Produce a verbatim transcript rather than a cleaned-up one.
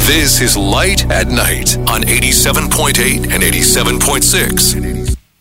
This is Light at Night on eighty-seven point eight and eighty-seven point six.